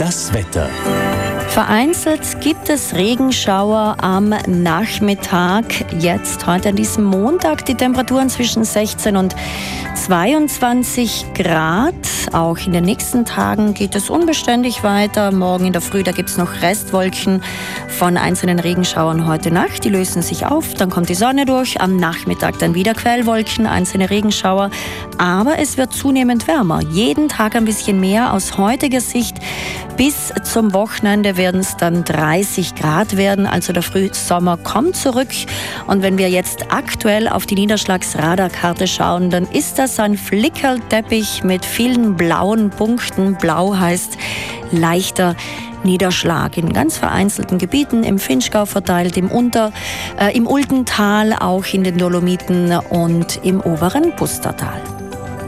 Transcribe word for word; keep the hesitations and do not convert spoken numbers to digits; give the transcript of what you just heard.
Das Wetter. Vereinzelt gibt es Regenschauer am Nachmittag. Jetzt, heute an diesem Montag, die Temperaturen zwischen sechzehn und zweiundzwanzig Grad. Auch in den nächsten Tagen geht es unbeständig weiter. Morgen in der Früh, da gibt es noch Restwolken von einzelnen Regenschauern heute Nacht. Die lösen sich auf, dann kommt die Sonne durch. Am Nachmittag dann wieder Quellwolken, einzelne Regenschauer. Aber es wird zunehmend wärmer. Jeden Tag ein bisschen mehr aus heutiger Sicht. Bis zum Wochenende werden es dann dreißig Grad werden, also der Frühsommer kommt zurück. Und wenn wir jetzt aktuell auf die Niederschlagsradarkarte schauen, dann ist das ein Flickerlteppich mit vielen blauen Punkten. Blau heißt leichter Niederschlag in ganz vereinzelten Gebieten, im Vinschgau verteilt, im, Unter, äh, im Ultental, auch in den Dolomiten und im oberen Pustertal.